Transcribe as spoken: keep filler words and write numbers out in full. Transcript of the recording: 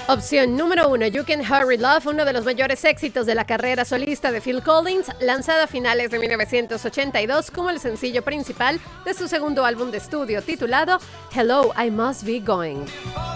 Opción número uno, You Can Hurry Love, uno de los mayores éxitos de la carrera solista de Phil Collins, lanzada a finales de mil novecientos ochenta y dos como el sencillo principal de su segundo álbum de estudio titulado Hello, I Must Be Going.